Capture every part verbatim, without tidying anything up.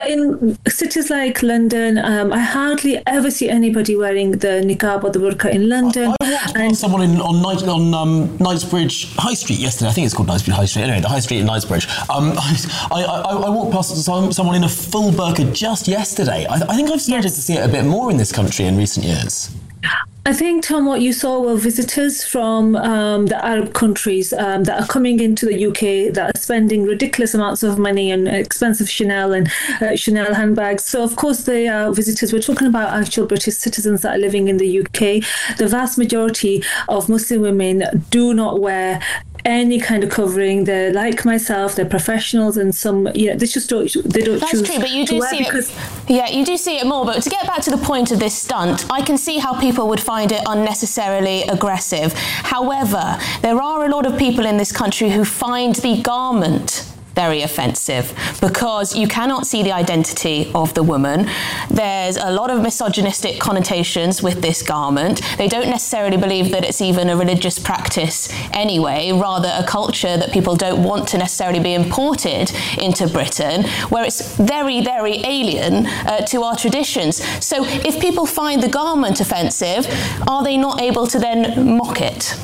in cities like London, um, I hardly ever see anybody wearing the niqab or the burqa in London. I, I walked past someone in, on, Knight, on um, Knightsbridge High Street yesterday. I think it's called Knightsbridge High Street. Anyway, the High Street in Knightsbridge. Um, I, I, I walked past some, someone in a full burqa just yesterday. I, I think I've started yes. to see it a bit more in this country in recent years. I think, Tom, what you saw were visitors from um, the Arab countries um, that are coming into the U K, that are spending ridiculous amounts of money on expensive Chanel and uh, Chanel handbags. So, of course, they are visitors. We're talking about actual British citizens that are living in the U K. The vast majority of Muslim women do not wear any kind of covering. They're like myself, they're professionals, and some, yeah, they just don't, they don't That's choose. That's true, but you do see it, yeah, you do see it more. But to get back to the point of this stunt, I can see how people would find it unnecessarily aggressive. However, there are a lot of people in this country who find the garment very offensive because you cannot see the identity of the woman. There's a lot of misogynistic connotations with this garment. They don't necessarily believe that it's even a religious practice anyway, rather a culture that people don't want to necessarily be imported into Britain, where it's very, very alien uh, to our traditions. So if people find the garment offensive, are they not able to then mock it?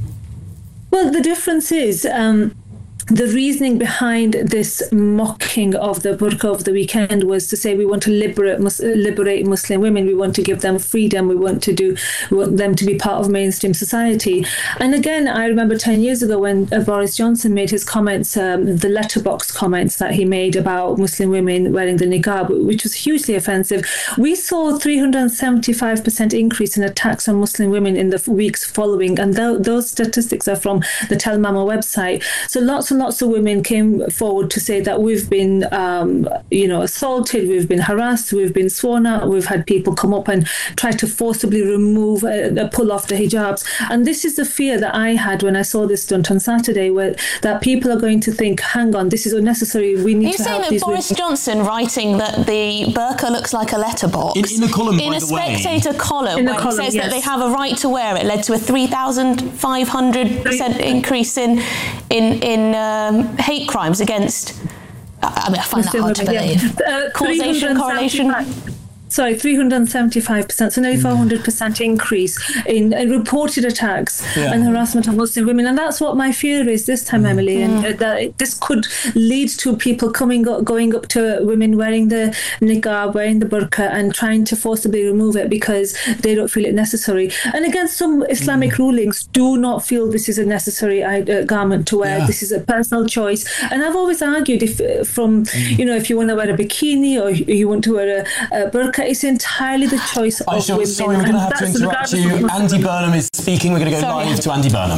Well, the difference is um the reasoning behind this mocking of the burqa over the weekend was to say we want to liberate liberate Muslim women, we want to give them freedom, we want to do we want them to be part of mainstream society. And again, I remember ten years ago when uh, Boris Johnson made his comments, um, the letterbox comments that he made about Muslim women wearing the niqab, which was hugely offensive. We saw three hundred seventy-five percent increase in attacks on Muslim women in the weeks following, and th- those statistics are from the Tell Mama website. So lots and lots of women came forward to say that we've been, um, you know, assaulted, we've been harassed, we've been sworn at, we've had people come up and try to forcibly remove, uh, pull off the hijabs. And this is the fear that I had when I saw this stunt on Saturday, where that people are going to think, hang on, this is unnecessary, we need Are you to help saying these that Boris women. Johnson writing that the burqa looks like a letterbox in, in a column, in by a the Spectator way. column in where column, it says yes. that they have a right to wear it led to a three thousand five hundred percent increase in in in um, hate crimes against, I mean, I find that hard to believe. Yeah. Uh, Causation, correlation? Sorry, three hundred seventy-five percent, so nearly four hundred percent increase in, in reported attacks yeah. and harassment of Muslim women. And that's what my fear is this time, Emily, mm. and uh, that it, this could lead to people coming up, going up to women wearing the niqab, wearing the burqa, and trying to forcibly remove it because they don't feel it necessary. And again, some Islamic mm. rulings do not feel this is a necessary uh, garment to wear. Yeah. This is a personal choice. And I've always argued if from, mm. you know, if you want to wear a bikini or you want to wear a, a burqa, it's entirely the choice of Aisha, women. Sorry, we're going to have to interrupt you. Andy Burnham is speaking. We're going to go sorry. live to Andy Burnham.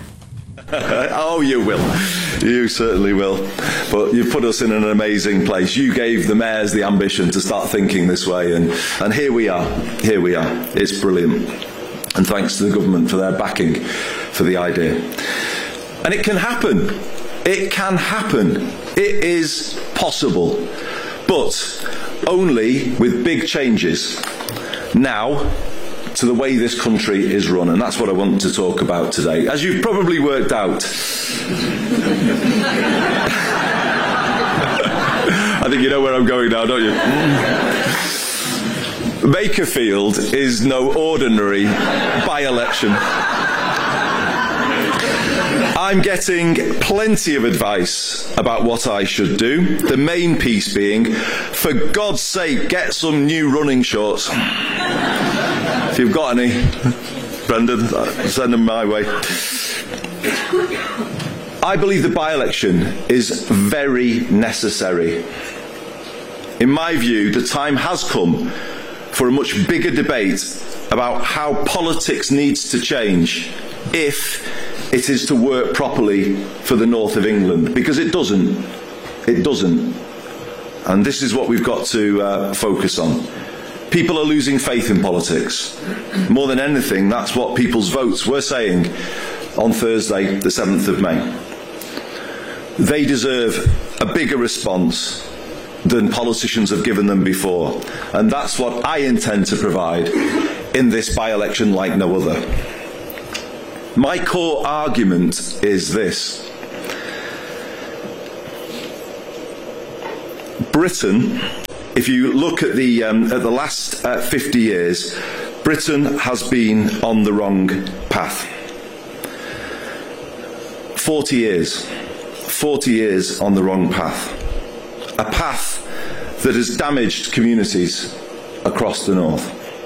Oh, you will. You certainly will. But you've put us in an amazing place. You gave the mayors the ambition to start thinking this way, and, and here we are. Here we are. It's brilliant. And thanks to the government for their backing for the idea. And it can happen. It can happen. It is possible. But only with big changes now to the way this country is run, and that's what I want to talk about today. As you've probably worked out, I think you know where I'm going now, don't you? Bakerfield is no ordinary by-election. I'm getting plenty of advice about what I should do, the main piece being, for God's sake, get some new running shorts. If you've got any, Brendan, send them my way. I believe the by-election is very necessary. In my view, the time has come for a much bigger debate about how politics needs to change if it is to work properly for the north of England, because it doesn't. It doesn't. And this is what we've got to uh, focus on. People are losing faith in politics. More than anything, that's what people's votes were saying on Thursday, the seventh of May. They deserve a bigger response than politicians have given them before. And that's what I intend to provide in this by-election like no other. My core argument is this. Britain if you look at the, um, at the last uh, fifty years, Britain has been on the wrong path. forty years. forty years on the wrong path. A path that has damaged communities across the north.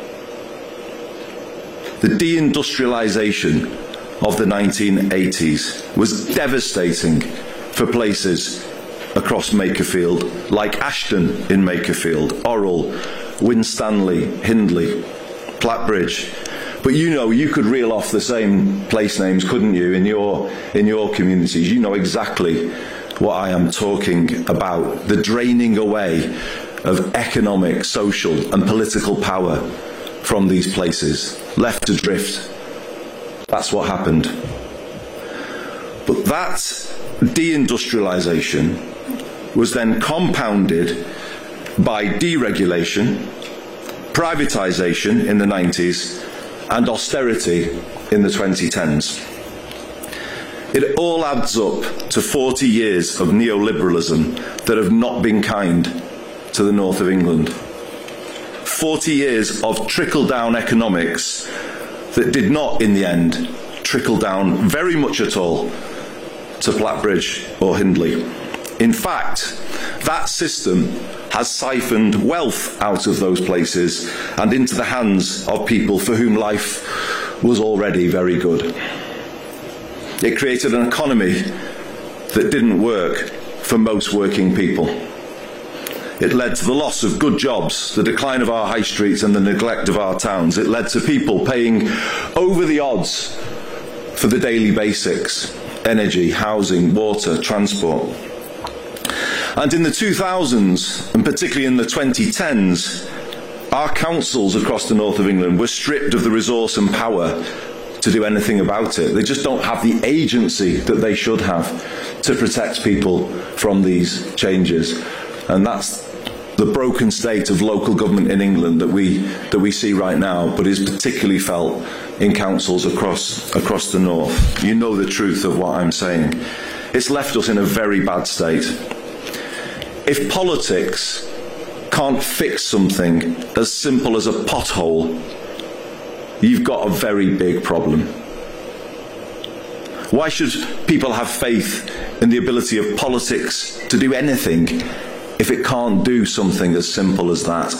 The deindustrialisation of the nineteen eighties was devastating for places across Makerfield, like Ashton in Makerfield, Orrell, Winstanley, Hindley, Plattbridge. But you know, you could reel off the same place names, couldn't you, in your, in your communities? You know exactly what I am talking about. The draining away of economic, social and political power from these places, left adrift. That's what happened. But that deindustrialisation was then compounded by deregulation, privatisation in the nineties, and austerity in the twenty tens. It all adds up to forty years of neoliberalism that have not been kind to the north of England. forty years of trickle-down economics that did not, in the end, trickle down very much at all to Plattbridge or Hindley. In fact, that system has siphoned wealth out of those places and into the hands of people for whom life was already very good. It created an economy that didn't work for most working people. It led to the loss of good jobs, the decline of our high streets and the neglect of our towns. It led to people paying over the odds for the daily basics: energy, housing, water, transport. And in the two thousands, and particularly in the twenty tens, our councils across the north of England were stripped of the resource and power to do anything about it. They just don't have the agency that they should have to protect people from these changes. And that's the broken state of local government in England that we that we see right now, but is particularly felt in councils across across the north. You know the truth of what I'm saying. It's left us in a very bad state. If politics can't fix something as simple as a pothole, you've got a very big problem. Why should people have faith in the ability of politics to do anything if it can't do something as simple as that?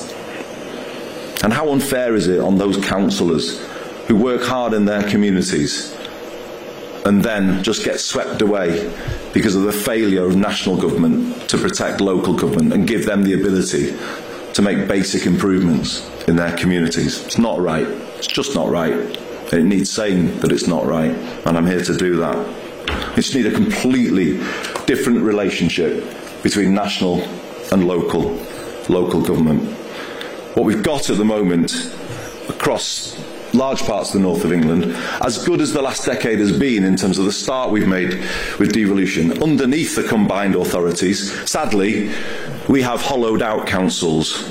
And how unfair is it on those councillors who work hard in their communities and then just get swept away because of the failure of national government to protect local government and give them the ability to make basic improvements in their communities? It's not right. It's just not right. And it needs saying that it's not right, and I'm here to do that. We just need a completely different relationship between national and local, local government. What we've got at the moment across large parts of the north of England, as good as the last decade has been in terms of the start we've made with devolution, underneath the combined authorities, sadly, we have hollowed out councils,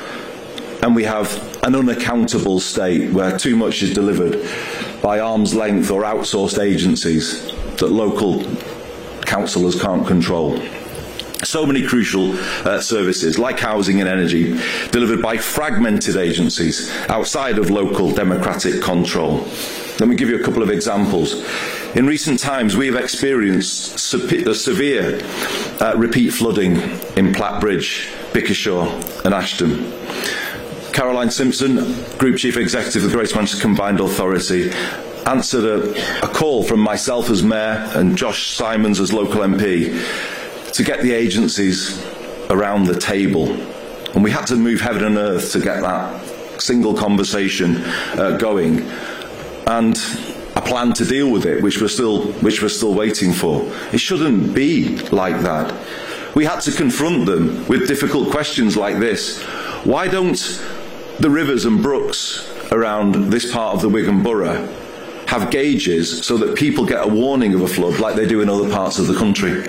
and we have an unaccountable state where too much is delivered by arm's length or outsourced agencies that local councillors can't control. So many crucial uh, services, like housing and energy, delivered by fragmented agencies outside of local democratic control. Let me give you a couple of examples. In recent times, we have experienced se- severe uh, repeat flooding in Plattbridge, Bickershaw and Ashton. Caroline Simpson, Group Chief Executive of the Greater Manchester Combined Authority, answered a, a call from myself as Mayor and Josh Simons as local M P to get the agencies around the table. And we had to move heaven and earth to get that single conversation uh, going. And a plan to deal with it, which we're still which we're still waiting for. It shouldn't be like that. We had to confront them with difficult questions like this. Why don't the rivers and brooks around this part of the Wigan Borough have gauges so that people get a warning of a flood like they do in other parts of the country?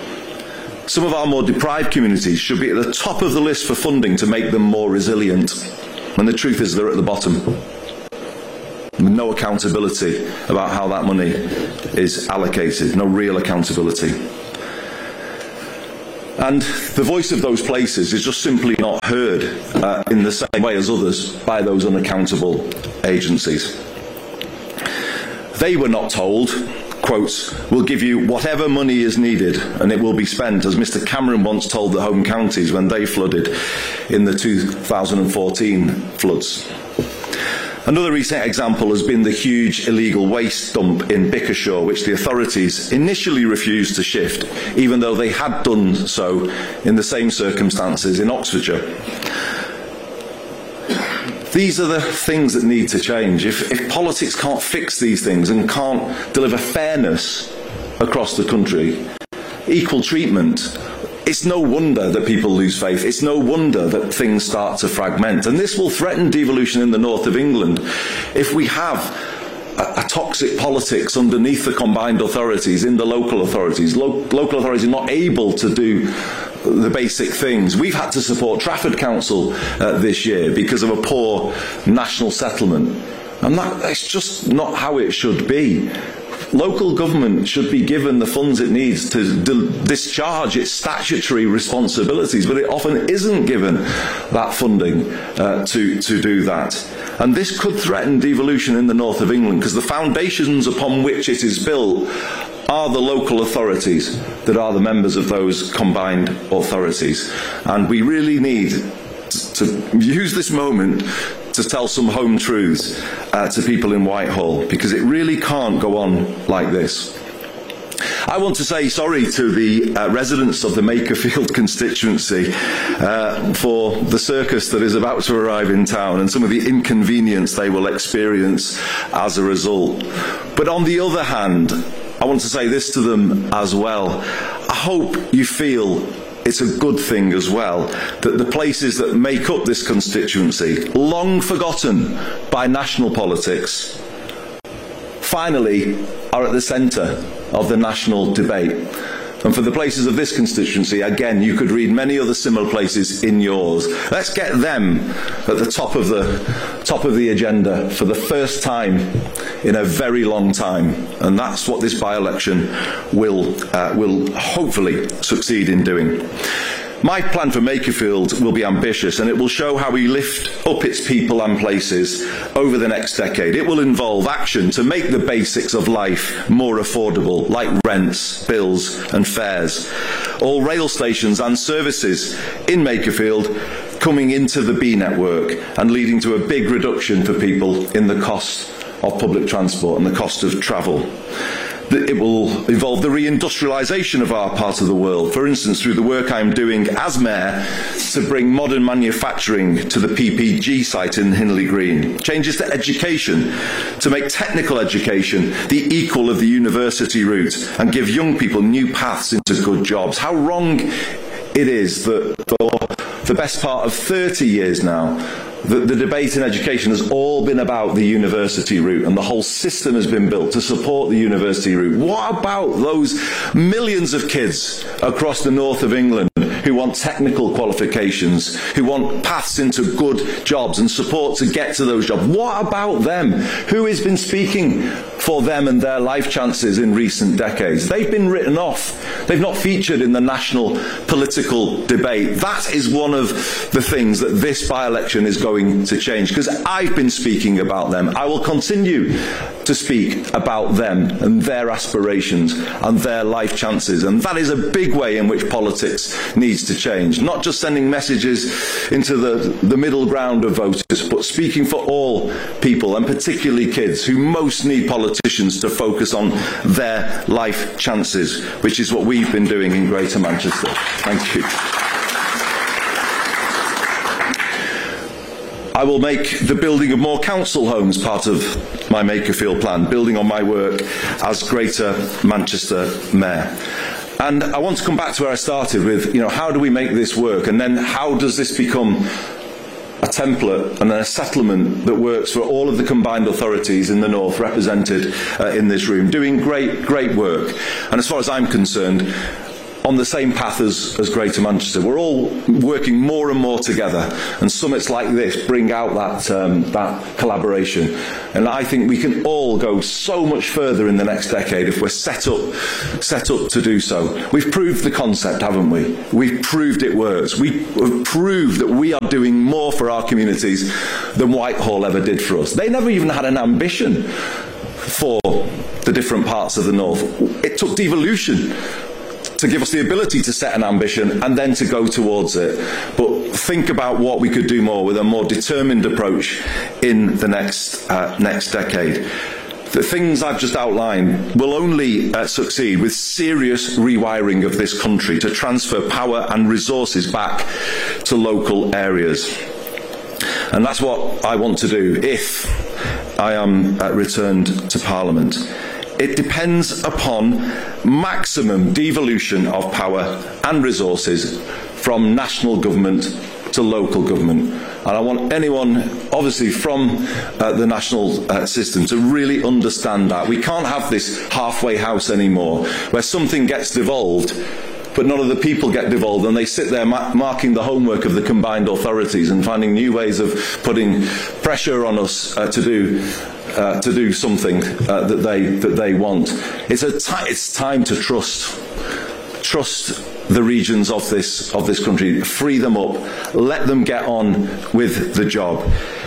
Some of our more deprived communities should be at the top of the list for funding to make them more resilient. And the truth is they're at the bottom. With no accountability about how that money is allocated, no real accountability. And the voice of those places is just simply not heard uh, in the same way as others by those unaccountable agencies. They were not told, quotes, "We'll give you whatever money is needed and it will be spent," as Mr Cameron once told the home counties when they flooded in the two thousand fourteen floods. Another recent example has been the huge illegal waste dump in Bickershaw, which the authorities initially refused to shift, even though they had done so in the same circumstances in Oxfordshire. These are the things that need to change. If, if politics can't fix these things and can't deliver fairness across the country, equal treatment, it's no wonder that people lose faith. It's no wonder that things start to fragment. And this will threaten devolution in the north of England if we have a, a toxic politics underneath the combined authorities, in the local authorities. Lo- local authorities are not able to do the basic things. We've had to support Trafford Council uh, this year because of a poor national settlement. And that, that's just not how it should be. Local government should be given the funds it needs to d- discharge its statutory responsibilities, but it often isn't given that funding uh, to, to do that. And this could threaten devolution in the north of England, because the foundations upon which it is built are the local authorities that are the members of those combined authorities. And we really need to use this moment to tell some home truths uh, to people in Whitehall, because it really can't go on like this. I want to say sorry to the uh, residents of the Makerfield constituency uh, for the circus that is about to arrive in town and some of the inconvenience they will experience as a result. But on the other hand, I want to say this to them as well. I hope you feel it's a good thing as well that the places that make up this constituency, long forgotten by national politics, finally are at the centre of the national debate. And for the places of this constituency, again, you could read many other similar places in yours. Let's get them at the top of the top of the agenda for the first time in a very long time. And that's what this by-election will uh, will hopefully succeed in doing. My plan for Makerfield will be ambitious, and it will show how we lift up its people and places over the next decade. It will involve action to make the basics of life more affordable, like rents, bills and fares. All rail stations and services in Makerfield coming into the B network and leading to a big reduction for people in the cost of public transport and the cost of travel. It will involve the reindustrialisation of our part of the world, for instance through the work I'm doing as Mayor to bring modern manufacturing to the P P G site in Hindley Green. Changes to education to make technical education the equal of the university route and give young people new paths into good jobs. How wrong it is that for the best part of thirty years now, The, the debate in education has all been about the university route, and the whole system has been built to support the university route. What about those millions of kids across the north of England who want technical qualifications, who want paths into good jobs and support to get to those jobs? What about them? Who has been speaking for them and their life chances in recent decades? They've been written off. They've not featured in the national political debate. That is one of the things that this by-election is going to change, because I've been speaking about them. I will continue to speak about them and their aspirations and their life chances, and that is a big way in which politics needs to change. Not just sending messages into the, the middle ground of voters, but speaking for all people, and particularly kids who most need politicians to focus on their life chances, which is what we've been doing in Greater Manchester. Thank you. I will make the building of more council homes part of my Makerfield plan, building on my work as Greater Manchester Mayor. And I want to come back to where I started with, you know, how do we make this work? And then how does this become a template and a settlement that works for all of the combined authorities in the north represented uh, in this room, doing great, great work. And as far as I'm concerned, on the same path as, as Greater Manchester. We're all working more and more together, and summits like this bring out that, um, that collaboration. And I think we can all go so much further in the next decade if we're set up, set up to do so. We've proved the concept, haven't we? We've proved it works. We've proved that we are doing more for our communities than Whitehall ever did for us. They never even had an ambition for the different parts of the north. It took devolution to give us the ability to set an ambition and then to go towards it. But think about what we could do more with a more determined approach in the next uh, next decade. The things I've just outlined will only uh, succeed with serious rewiring of this country to transfer power and resources back to local areas. And that's what I want to do if I am uh, returned to Parliament. It depends upon maximum devolution of power and resources from national government to local government. And I want anyone, obviously, from uh, the national uh, system to really understand that. We can't have this halfway house anymore, where something gets devolved, but none of the people get devolved, and they sit there ma- marking the homework of the combined authorities and finding new ways of putting pressure on us uh, to do uh, to do something uh, that they that they want. It's a ti- it's time to trust trust the regions of this of this country, free them up, let them get on with the job.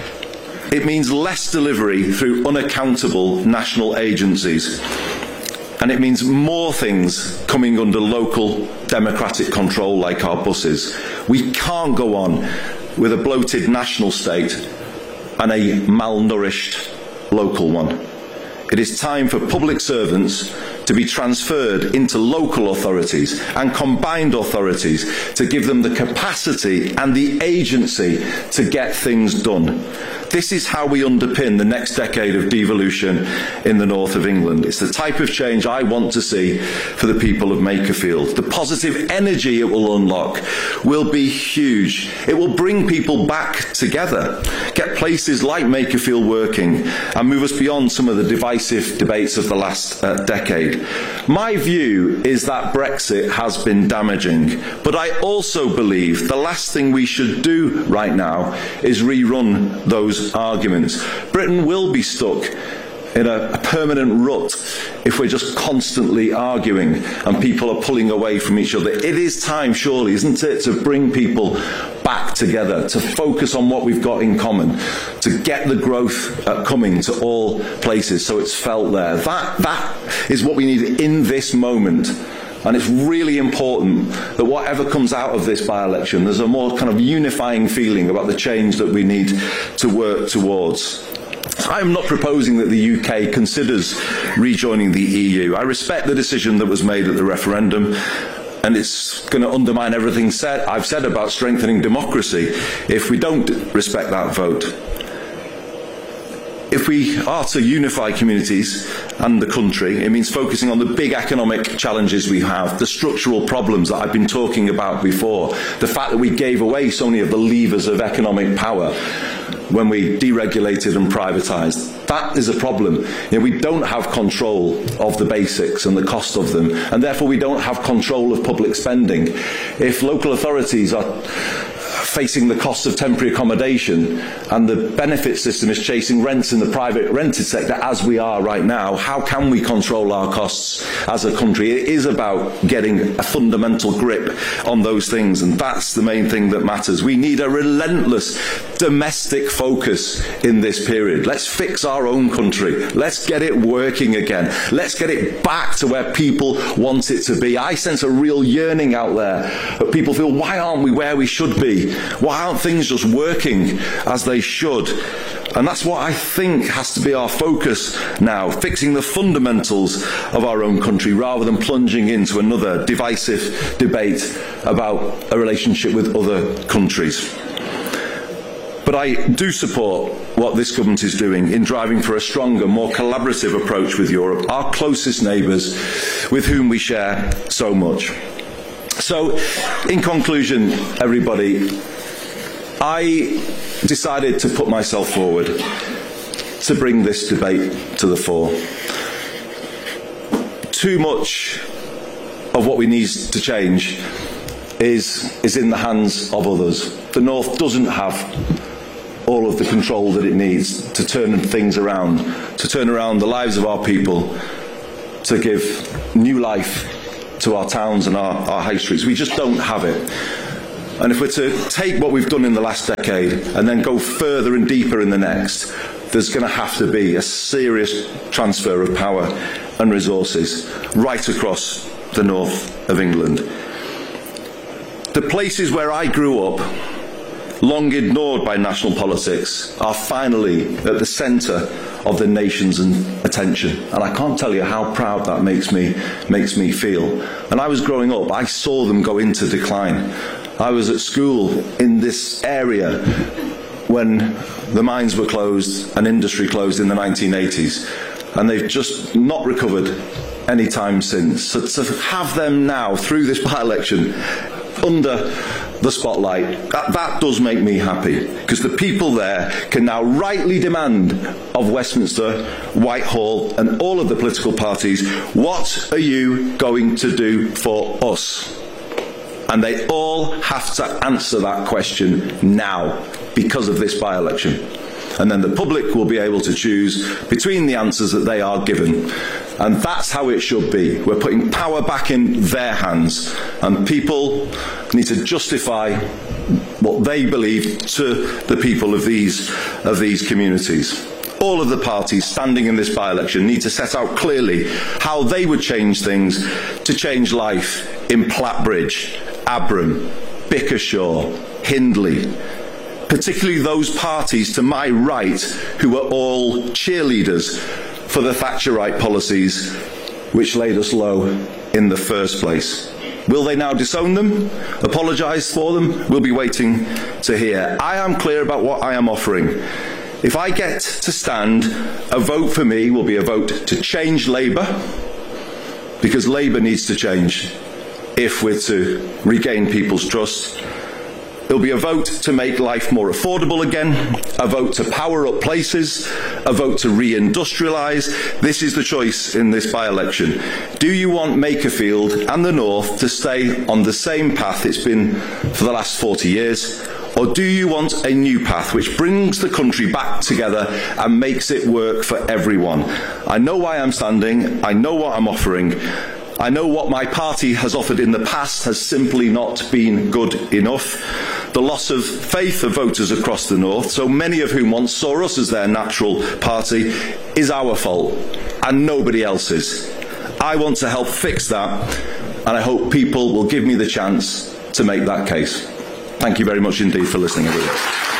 It means less delivery through unaccountable national agencies. And it means more things coming under local democratic control, like our buses. We can't go on with a bloated national state and a malnourished local one. It is time for public servants to be transferred into local authorities and combined authorities to give them the capacity and the agency to get things done. This is how we underpin the next decade of devolution in the north of England. It's the type of change I want to see for the people of Makerfield. The positive energy it will unlock will be huge. It will bring people back together, get places like Makerfield working, and move us beyond some of the divisive debates of the last uh, decade. My view is that Brexit has been damaging, but I also believe the last thing we should do right now is rerun those arguments. Britain will be stuck in a, a permanent rut if we're just constantly arguing and people are pulling away from each other. It is time, surely, isn't it, to bring people back together, to focus on what we've got in common, to get the growth uh, coming to all places so it's felt there. That, that is what we need in this moment. And it's really important that whatever comes out of this by-election, there's a more kind of unifying feeling about the change that we need to work towards. I am not proposing that the U K considers rejoining the E U. I respect the decision that was made at the referendum, and it's going to undermine everything said, I've said about strengthening democracy if we don't respect that vote. If we are to unify communities and the country, it means focusing on the big economic challenges we have, the structural problems that I've been talking about before, the fact that we gave away so many of the levers of economic power when we deregulated and privatised. That is a problem. You know, we don't have control of the basics and the cost of them, and therefore we don't have control of public spending. If local authorities are facing the costs of temporary accommodation and the benefit system is chasing rents in the private rented sector as we are right now, how can we control our costs as a country? It is about getting a fundamental grip on those things, and that's the main thing that matters. We need a relentless domestic focus in this period. Let's fix our own country. Let's get it working again. Let's get it back to where people want it to be. I sense a real yearning out there that people feel, why aren't we where we should be? Why aren't things just working as they should? And that's what I think has to be our focus now, fixing the fundamentals of our own country rather than plunging into another divisive debate about a relationship with other countries. But I do support what this government is doing in driving for a stronger, more collaborative approach with Europe, our closest neighbours with whom we share so much. So, in conclusion, everybody, I decided to put myself forward to bring this debate to the fore. Too much of what what we need to change is, is in the hands of others. The North doesn't have all of the control that it needs to turn things around, to turn around the lives of our people, to give new life to our towns and our, our high streets. We just don't have it. And if we're to take what we've done in the last decade and then go further and deeper in the next, there's going to have to be a serious transfer of power and resources right across the north of England. The places where I grew up, long ignored by national politics, are finally at the centre of the nation's attention. And I can't tell you how proud that makes me, makes me feel. And I was growing up, I saw them go into decline. I was at school in this area when the mines were closed and industry closed in the nineteen eighties. And they've just not recovered any time since. So to have them now, through this by-election, under the spotlight, that, that does make me happy, because the people there can now rightly demand of Westminster, Whitehall and all of the political parties, what are you going to do for us? And they all have to answer that question now because of this by-election. And then the public will be able to choose between the answers that they are given. And that's how it should be. We're putting power back in their hands, and people need to justify what they believe to the people of these, of these communities. All of the parties standing in this by-election need to set out clearly how they would change things to change life in Plattbridge, Abram, Bickershaw, Hindley, particularly those parties to my right who were all cheerleaders for the Thatcherite policies which laid us low in the first place. Will they now disown them, apologise for them? We'll be waiting to hear. I am clear about what I am offering. If I get to stand, a vote for me will be a vote to change Labour, because Labour needs to change if we're to regain people's trust. It'll be a vote to make life more affordable again, a vote to power up places, a vote to re-industrialise. This is the choice in this by-election. Do you want Makerfield and the North to stay on the same path it's been for the last forty years? Or do you want a new path which brings the country back together and makes it work for everyone? I know why I'm standing, I know what I'm offering. I know what my party has offered in the past has simply not been good enough. The loss of faith of voters across the North, so many of whom once saw us as their natural party, is our fault, and nobody else's. I want to help fix that, and I hope people will give me the chance to make that case. Thank you very much indeed for listening, everyone.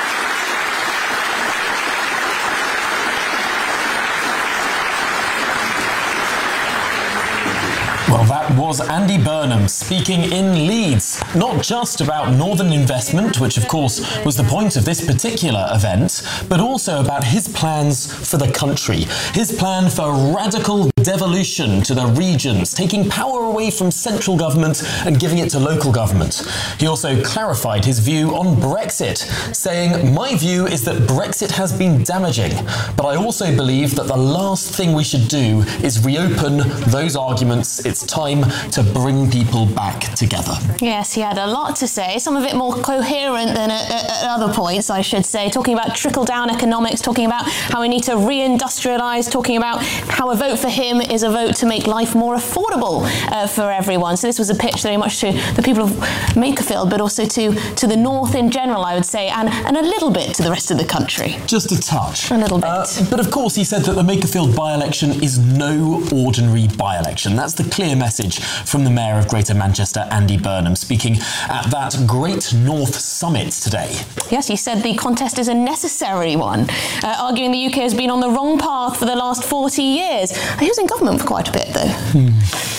Well, that was Andy Burnham speaking in Leeds, not just about northern investment, which of course was the point of this particular event, but also about his plans for the country, his plan for radical devolution to the regions, taking power away from central government and giving it to local government. He also clarified his view on Brexit, saying, "My view is that Brexit has been damaging, but I also believe that the last thing we should do is reopen those arguments. It's time to bring people back together." Yes, he had a lot to say, some of it more coherent than at, at other points, I should say, talking about trickle-down economics, talking about how we need to re-industrialise, talking about how a vote for him is a vote to make life more affordable uh, for everyone. So this was a pitch very much to the people of Makerfield, but also to, to the North in general, I would say, and, and a little bit to the rest of the country. Just a touch. A little bit. Uh, but of course, he said that the Makerfield by-election is no ordinary by-election. That's the clear message from the Mayor of Greater Manchester, Andy Burnham, speaking at that Great North Summit today. Yes, he said the contest is a necessary one, uh, arguing the U K has been on the wrong path for the last forty years. He was in government for quite a bit, though. Hmm.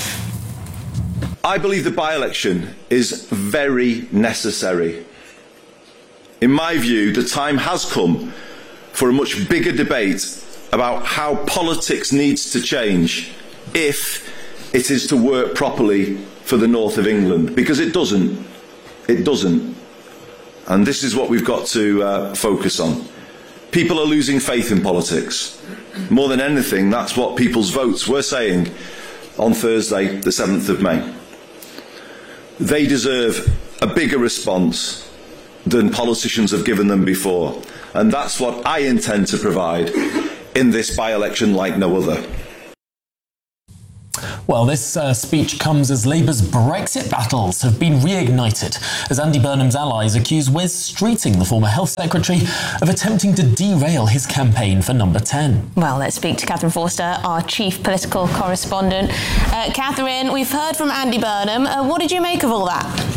I believe the by-election is very necessary. In my view, the time has come for a much bigger debate about how politics needs to change if it is to work properly for the north of England, because it doesn't. It doesn't. And this is what we've got to uh, focus on. People are losing faith in politics. More than anything, that's what people's votes were saying on Thursday, the seventh of May. they deserve a bigger response than politicians have given them before. And that's what I intend to provide in this by-election like no other. Well, this uh, speech comes as Labour's Brexit battles have been reignited, as Andy Burnham's allies accuse Wes Streeting, the former Health Secretary, of attempting to derail his campaign for number ten. Well, let's speak to Catherine Forster, our chief political correspondent. Uh, Catherine, we've heard from Andy Burnham. Uh, what did you make of all that?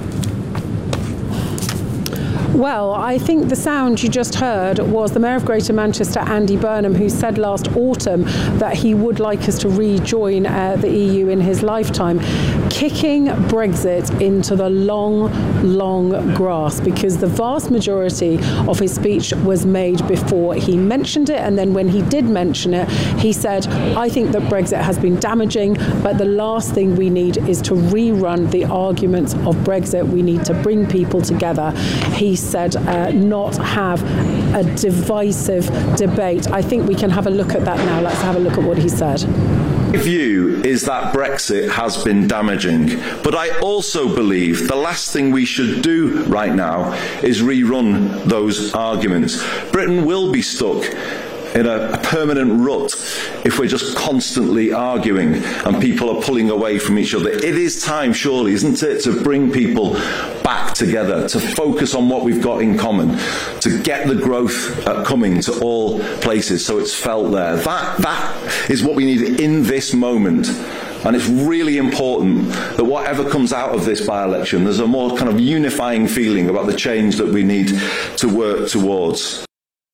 Well, I think the sound you just heard was the Mayor of Greater Manchester, Andy Burnham, who said last autumn that he would like us to rejoin uh, the E U in his lifetime, kicking Brexit into the long, long grass, because the vast majority of his speech was made before he mentioned it, and then when he did mention it, he said, I think that Brexit has been damaging, but the last thing we need is to rerun the arguments of Brexit. We need to bring people together. He said uh, not have a divisive debate. I think we can have a look at that now. Let's have a look at what he said. My view is that Brexit has been damaging, but I also believe the last thing we should do right now is rerun those arguments. Britain will be stuck in a, a permanent rut if we're just constantly arguing and people are pulling away from each other. It is time, surely, isn't it, to bring people back together, to focus on what we've got in common, to get the growth uh, coming to all places so it's felt there. That, that is what we need in this moment. And it's really important that whatever comes out of this by-election, there's a more kind of unifying feeling about the change that we need to work towards.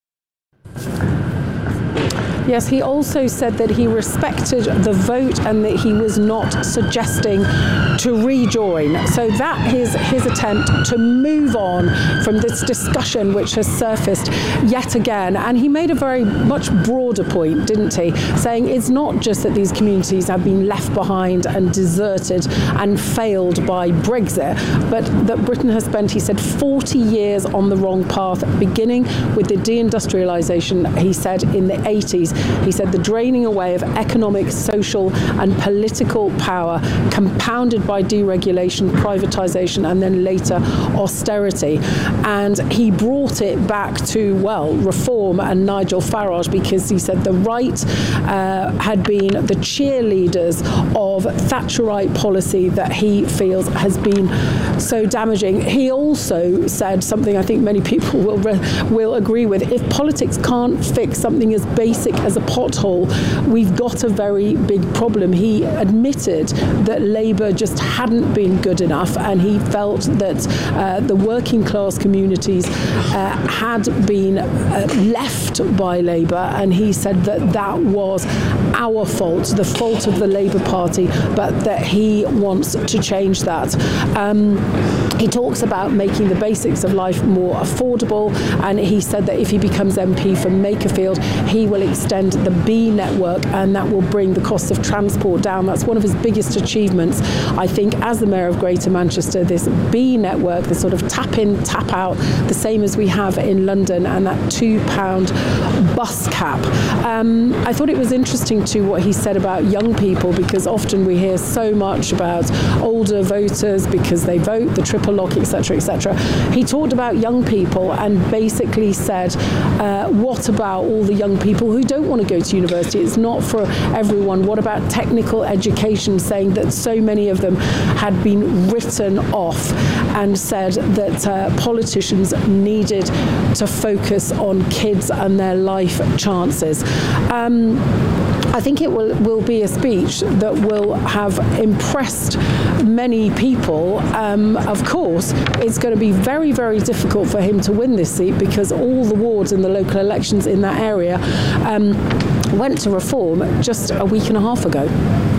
Yes, he also said that he respected the vote and that he was not suggesting to rejoin. So that is his attempt to move on from this discussion which has surfaced yet again. And he made a very much broader point, didn't he? Saying it's not just that these communities have been left behind and deserted and failed by Brexit, but that Britain has spent, he said, forty years on the wrong path, beginning with the deindustrialisation, he said, in the eighties. He said the draining away of economic, social and political power, compounded by deregulation, privatisation and then later austerity. And he brought it back to, well, Reform and Nigel Farage, because he said the right uh, had been the cheerleaders of Thatcherite policy that he feels has been so damaging. He also said something I think many people will, re- will agree with. If politics can't fix something as basic as a pothole, we've got a very big problem. He admitted that Labour just hadn't been good enough, and he felt that uh, the working class communities uh, had been uh, left by Labour, and he said that that was our fault, the fault of the Labour Party, but that he wants to change that. Um, he talks about making the basics of life more affordable, and he said that if he becomes M P for Makerfield, he will extend the B network, and that will bring the cost of transport down. That's one of his biggest achievements, I think, as the Mayor of Greater Manchester, this B network, the sort of tap in, tap out, the same as we have in London, and that two pound bus cap. Um, I thought it was interesting too what he said about young people, because often we hear so much about older voters because they vote, the triple lock, et cetera, et cetera. He talked about young people and basically said, uh, what about all the young people who don't want to go to university? It's not for everyone. What about technical education, saying that so many of them had been written off, and said that uh, politicians needed to focus on kids and their life chances. Um, I think it will, will be a speech that will have impressed many people. Um, of course, it's going to be very, very difficult for him to win this seat, because all the wards in the local elections in that area um, went to Reform just a week and a half ago.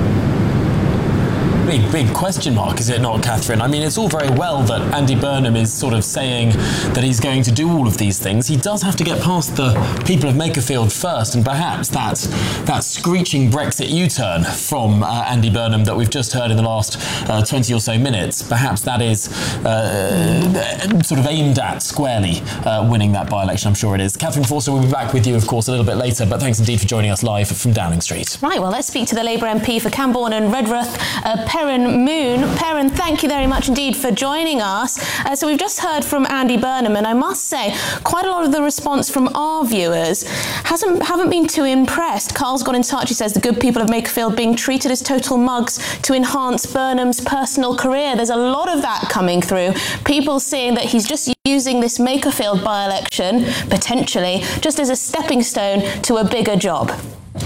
Big, big question mark, is it not, Catherine? I mean, it's all very well that Andy Burnham is sort of saying that he's going to do all of these things. He does have to get past the people of Makerfield first, and perhaps that, that screeching Brexit U-turn from uh, Andy Burnham that we've just heard in the last uh, twenty or so minutes, perhaps that is uh, sort of aimed at squarely uh, winning that by-election. I'm sure it is. Catherine Forster will be back with you, of course, a little bit later, but thanks indeed for joining us live from Downing Street. Right, well, let's speak to the Labour M P for Camborne and Redruth, uh, Perrin Moon. Perrin, thank you very much indeed for joining us. Uh, so we've just heard from Andy Burnham, and I must say, quite a lot of the response from our viewers hasn't haven't been too impressed. Carl's got in touch. He says the good people of Makerfield being treated as total mugs to enhance Burnham's personal career. There's a lot of that coming through. People seeing that he's just using this Makerfield by-election, potentially, just as a stepping stone to a bigger job.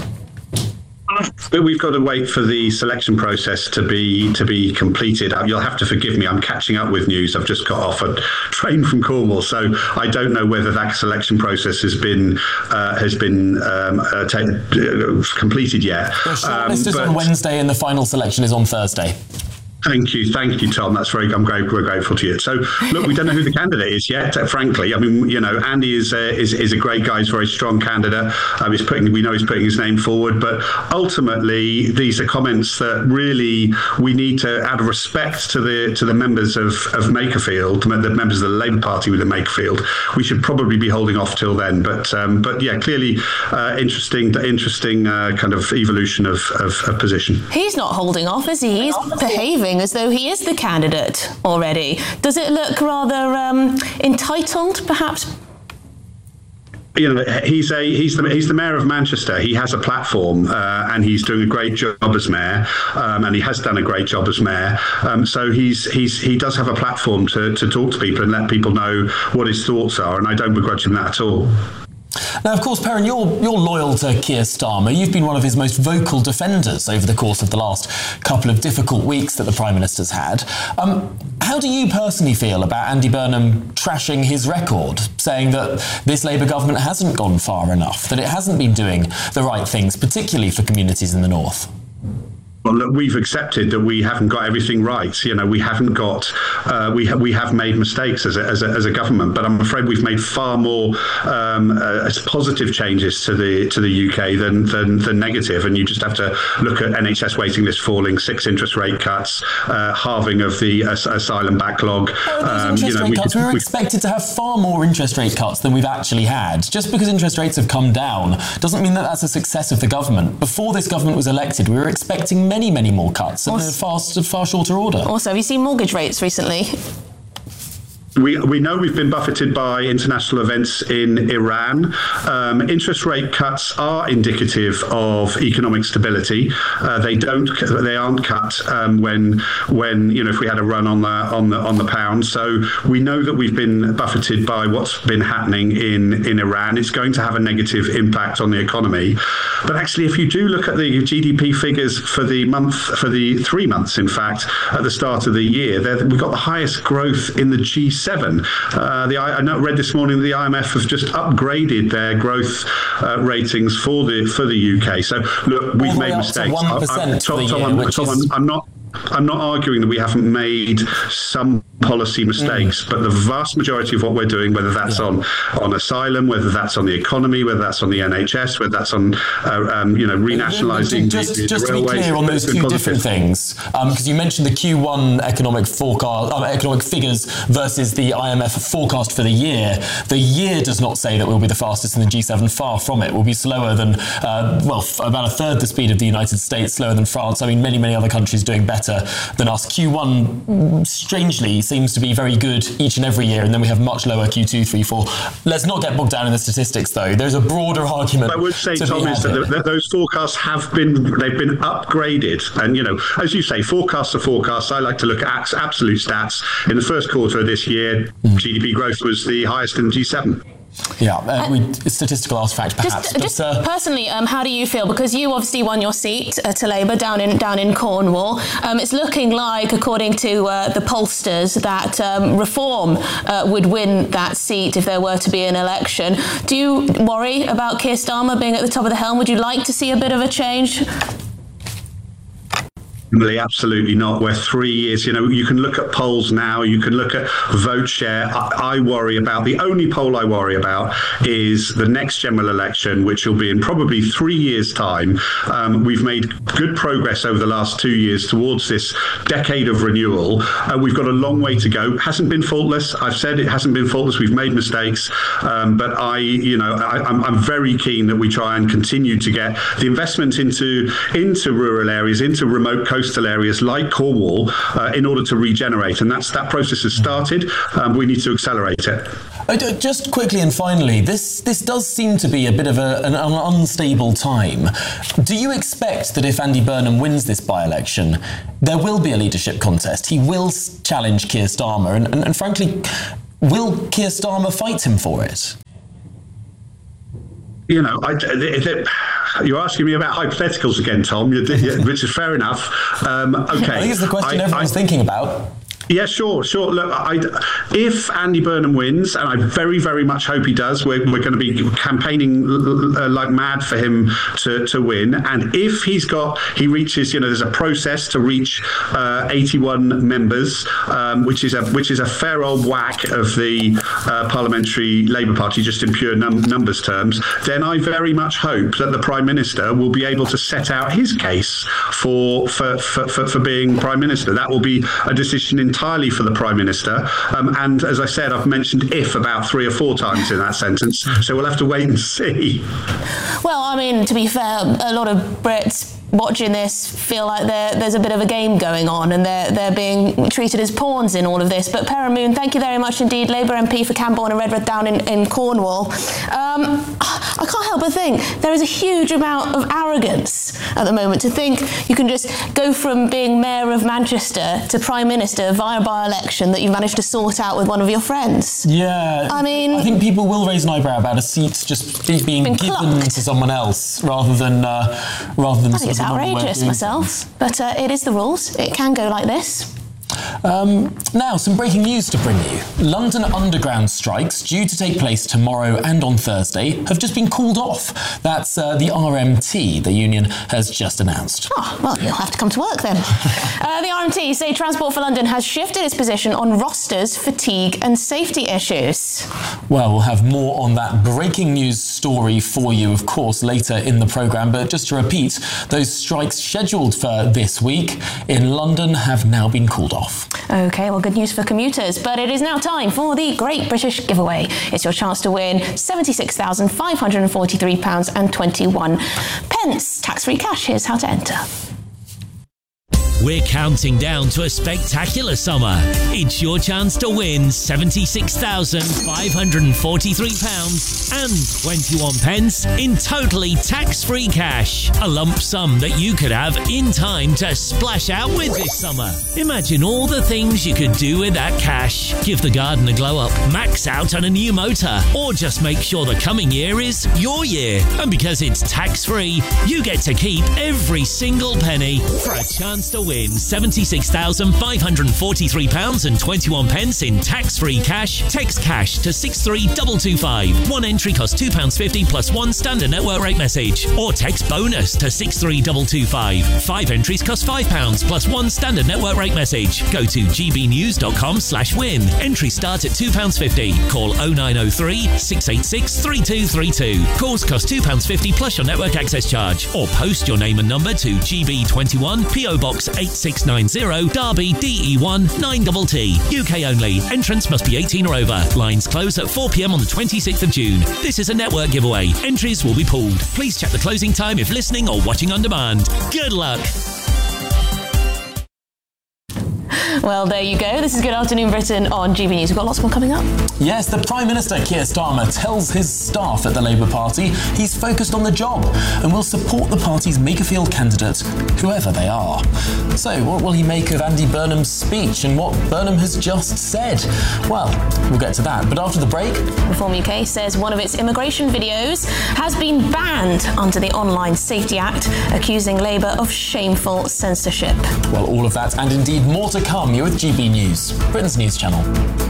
But we've got to wait for the selection process to be to be completed. You'll have to forgive me. I'm catching up with news. I've just got off a train from Cornwall, so I don't know whether that selection process has been uh, has been um, uh, t- uh, completed yet. The shortlist is on Wednesday, and the final selection is on Thursday. Thank you, thank you, Tom. That's very. I'm very, very grateful to you. So, look, we don't know who the candidate is yet. Uh, frankly, I mean, you know, Andy is uh, is is a great guy. He's a very strong candidate. Um, he's putting. We know he's putting his name forward. But ultimately, these are comments that really we need to add respect to the to the members of of Makerfield, the members of the Labour Party within Makerfield. We should probably be holding off till then. But um, but yeah, clearly uh, interesting interesting uh, kind of evolution of, of of position. He's not holding off, is he? He's behaving as though he is the candidate already. Does it look rather um, entitled, perhaps? You know, he's a he's the he's the mayor of Manchester. He has a platform, uh, and he's doing a great job as mayor, um, and he has done a great job as mayor. Um, so he's he's he does have a platform to to talk to people and let people know what his thoughts are, and I don't begrudge him that at all. Now, of course, Perrin, you're, you're loyal to Keir Starmer. You've been one of his most vocal defenders over the course of the last couple of difficult weeks that the Prime Minister's had. Um, how do you personally feel about Andy Burnham trashing his record, saying that this Labour government hasn't gone far enough, that it hasn't been doing the right things, particularly for communities in the north? Well, look, we've accepted that we haven't got everything right. You know, we haven't got, uh, we, ha- we have made mistakes as a, as, a, as a government, but I'm afraid we've made far more um, uh, positive changes to the to the U K than, than than negative. And you just have to look at N H S waiting list falling, six interest rate cuts, uh, halving of the uh, asylum backlog. Oh, those um, interest you know, rate we, cuts, we were we, expected to have far more interest rate cuts than we've actually had. Just because interest rates have come down doesn't mean that that's a success of the government. Before this government was elected, we were expecting many Many, many more cuts in a far, far shorter order. Also, have you seen mortgage rates recently? We we know we've been buffeted by international events in Iran. Um, interest rate cuts are indicative of economic stability. Uh, they don't they aren't cut um, when when you know if we had a run on the on the on the pound. So we know that we've been buffeted by what's been happening in in Iran. It's going to have a negative impact on the economy. But actually, if you do look at the G D P figures for the month for the three months, in fact, at the start of the year, we've got the highest growth in the G seven. Uh, the, I, I read this morning that the I M F have just upgraded their growth uh, ratings for the for the U K. So look, we've All made up mistakes. To one percent Tom, for the Tom, year, I'm, which Tom, is... I'm, I'm not. I'm not arguing that we haven't made some policy mistakes, mm. but the vast majority of what we're doing, whether that's yeah. on on asylum, whether that's on the economy, whether that's on the N H S, whether that's on uh, um, you know renationalising just, the, the just railways, to be clear on those two different things, because um, you mentioned the Q one economic forecast, uh, economic figures versus the I M F forecast for the year. The year does not say that we'll be the fastest in the G seven. Far from it. We'll be slower than uh, well, f- about a third the speed of the United States, slower than France. I mean, many many other countries doing better than us. Q one, strangely, seems to be very good each and every year, and then we have much lower Q two, three, four. Let's not get bogged down in the statistics, though. There's a broader argument. I would say, Tom, is that, that those forecasts have been, they've been upgraded. And, you know, as you say, forecasts are forecasts. I like to look at absolute stats. In the first quarter of this year, mm. G D P growth was the highest in the G seven. Yeah, uh, we, statistical artifact perhaps. Just, but, just uh, personally, um, how do you feel? Because you obviously won your seat uh, to Labour down in down in Cornwall. Um, it's looking like, according to uh, the pollsters, that um, Reform uh, would win that seat if there were to be an election. Do you worry about Keir Starmer being at the top of the helm? Would you like to see a bit of a change? Absolutely not. We're three years, you know, you can look at polls now, you can look at vote share. I, I worry about, the only poll I worry about is the next general election, which will be in probably three years' time. Um, we've made good progress over the last two years towards this decade of renewal. Uh, we've got a long way to go. Hasn't been faultless. I've said it hasn't been faultless. We've made mistakes. Um, but I, you know, I, I'm, I'm very keen that we try and continue to get the investment into, into rural areas, into remote coast coastal areas like Cornwall uh, in order to regenerate. And that's that process has started. Um, we need to accelerate it. Just quickly and finally, this this does seem to be a bit of a, an, an unstable time. Do you expect that if Andy Burnham wins this by-election, there will be a leadership contest? He will challenge Keir Starmer, and, and, and frankly, will Keir Starmer fight him for it? You know, I, you're asking me about hypotheticals again, Tom, which is fair enough. Um, okay. I think it's the question I, everyone's I, thinking about. Yeah, sure, sure. Look, I, if Andy Burnham wins, and I very, very much hope he does, we're, we're going to be campaigning uh, like mad for him to, to win. And if he's got, he reaches, you know, there's a process to reach uh, eighty-one members, um, which is a which is a fair old whack of the uh, Parliamentary Labour Party, just in pure num- numbers terms. Then I very much hope that the Prime Minister will be able to set out his case for for for, for, for being Prime Minister. That will be a decision in entirely for the Prime Minister. Um, and as I said, I've mentioned if about three or four times in that sentence. So we'll have to wait and see. Well, I mean, to be fair, a lot of Brits watching this feel like there's a bit of a game going on and they're they're being treated as pawns in all of this. But Perrin Moon, thank you very much indeed, Labour M P for Camborne and Redruth down in, in Cornwall. Um, I can't help but think there is a huge amount of arrogance at the moment to think you can just go from being Mayor of Manchester to Prime Minister via by-election that you've managed to sort out with one of your friends. Yeah. I mean... I think people will raise an eyebrow about a seat just be, being given plucked. to someone else rather than... Uh, rather than I think it's outrageous myself, but uh, it is the rules. It can go like this. Um, now, some breaking news to bring you. London Underground strikes, due to take place tomorrow and on Thursday, have just been called off. That's uh, the R M T, the union has just announced. Oh, well, you'll have to come to work then. uh, the R M T say Transport for London has shifted its position on rosters, fatigue and safety issues. Well, we'll have more on that breaking news story for you, of course, later in the programme. But just to repeat, those strikes scheduled for this week in London have now been called off. OK, well, good news for commuters, but it is now time for the Great British Giveaway. It's your chance to win seventy-six thousand five hundred forty-three pounds twenty-one. Tax-free cash. Here's how to enter. We're counting down to a spectacular summer. It's your chance to win seventy-six thousand five hundred forty-three pounds and twenty-one pence in totally tax-free cash. A lump sum that you could have in time to splash out with this summer. Imagine all the things you could do with that cash. Give the garden a glow up, max out on a new motor, or just make sure the coming year is your year. And because it's tax-free, you get to keep every single penny for a chance to win seventy-six thousand five hundred forty-three pounds and twenty-one pence in tax-free cash. Text cash to six three two two five. One entry costs two pounds fifty plus one standard network rate message. Or text bonus to six three two two five. Five entries cost five pounds plus one standard network rate message. Go to gbnews.com slash win. Entries start at two pounds fifty. Call oh nine oh three, six eight six, three two three two. Calls cost two pounds fifty plus your network access charge. Or post your name and number to G B twenty-one, P O Box eight six nine zero, Derby, D E one nine T T. U K only. Entrance must be eighteen or over. Lines close at four p.m. on the twenty-sixth of June. This is a network giveaway. Entries will be pulled. Please check the closing time if listening or watching on demand. Good luck. Well, there you go. This is Good Afternoon Britain on G B News. We've got lots more coming up. Yes, the Prime Minister, Keir Starmer, tells his staff at the Labour Party he's focused on the job and will support the party's Makerfield candidate, whoever they are. So, what will he make of Andy Burnham's speech and what Burnham has just said? Well, we'll get to that. But after the break... Reform U K says one of its immigration videos has been banned under the Online Safety Act, accusing Labour of shameful censorship. Well, all of that and indeed more to come. You're with G B News, Britain's news channel.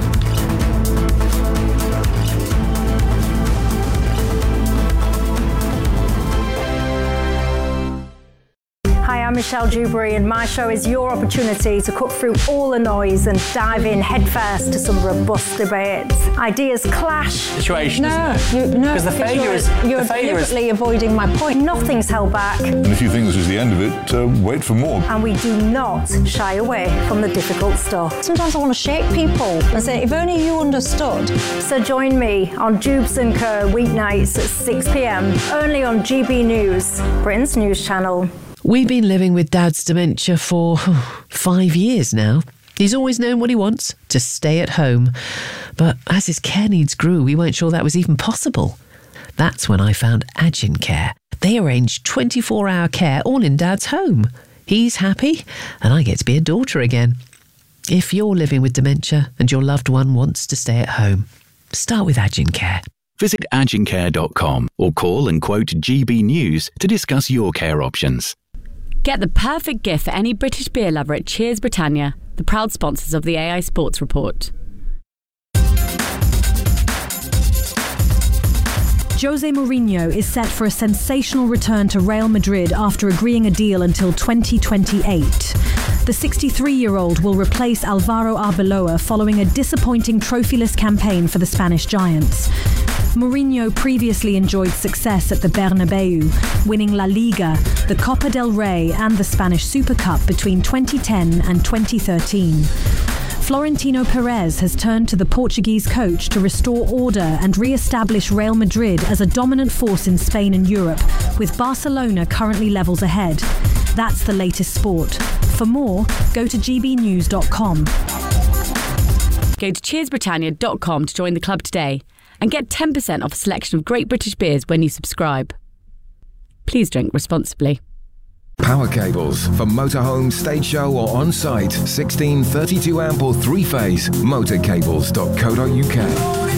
Hi, I'm Michelle Dewberry, and my show is your opportunity to cut through all the noise and dive in headfirst to some robust debates. Ideas clash. Situation, no, isn't it? You, no, because the failure you're, is you're the failure deliberately is... avoiding my point. Nothing's held back. And if you think this is the end of it, uh, wait for more. And we do not shy away from the difficult stuff. Sometimes I want to shake people and say, if only you understood. So join me on Jubes and Co weeknights at six p.m. only on G B News, Britain's news channel. We've been living with Dad's dementia for five years now. He's always known what he wants, to stay at home. But as his care needs grew, we weren't sure that was even possible. That's when I found Agin Care. They arrange twenty-four hour care all in Dad's home. He's happy, and I get to be a daughter again. If you're living with dementia and your loved one wants to stay at home, start with Agin Care. Visit agin care dot com or call and quote G B News to discuss your care options. Get the perfect gift for any British beer lover at Cheers Britannia, the proud sponsors of the A I Sports Report. Jose Mourinho is set for a sensational return to Real Madrid after agreeing a deal until twenty twenty-eight. The sixty-three-year-old will replace Alvaro Arbeloa following a disappointing trophyless campaign for the Spanish Giants. Mourinho previously enjoyed success at the Bernabeu, winning La Liga, the Copa del Rey and the Spanish Super Cup between twenty ten and twenty thirteen. Florentino Perez has turned to the Portuguese coach to restore order and re-establish Real Madrid as a dominant force in Spain and Europe, with Barcelona currently levels ahead. That's the latest sport. For more, go to g b news dot com. Go to cheers britannia dot com to join the club today and get ten percent off a selection of great British beers when you subscribe. Please drink responsibly. Power cables for motorhome, stage show or on-site. sixteen, thirty-two amp or three-phase. motorcables dot co dot uk.